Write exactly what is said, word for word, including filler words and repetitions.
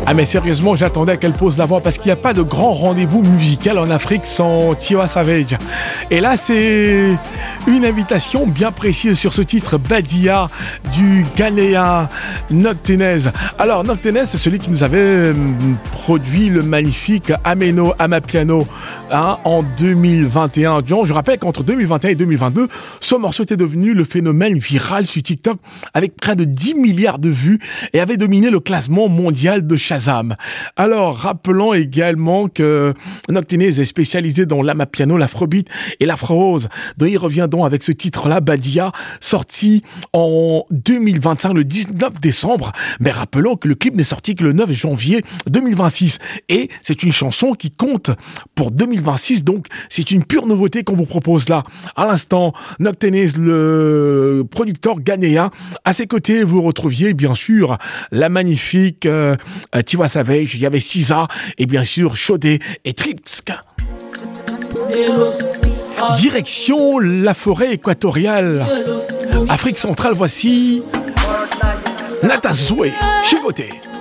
Ah mais sérieusement, j'attendais qu'elle pose la voix parce qu'il n'y a pas de grand rendez-vous musical en Afrique sans Tiwa Savage. Et là, c'est une invitation bien précise sur ce titre Badia du Ghanéen Noctenez. Alors Noctenez, c'est celui qui nous avait produit le magnifique Ameno Amapiano hein, en deux mille vingt et un. Je rappelle qu'entre deux mille vingt et un et deux mille vingt-deux, ce morceau était devenu le phénomène viral sur TikTok avec près de dix milliards de vues et avait dominé le classement mondial de Shazam. Alors, rappelons également que Noctenez est spécialisé dans l'amapiano, l'afrobeat et l'afro-rose. Donc, il revient donc avec ce titre-là, Badia, sorti en deux mille vingt-cinq, le dix-neuf décembre. Mais rappelons que le clip n'est sorti que le neuf janvier deux mille vingt-six. Et c'est une chanson qui compte pour deux mille vingt-six, donc c'est une pure nouveauté qu'on vous propose là. À l'instant, Noctenez, le producteur ghanéen. À ses côtés, vous retrouviez bien sûr la magnifique euh, Tiwa Savage, il y avait Sisa et bien sûr Shodé et Tripsk. Direction la forêt équatoriale, Afrique centrale, voici Natazoué, Chicoté.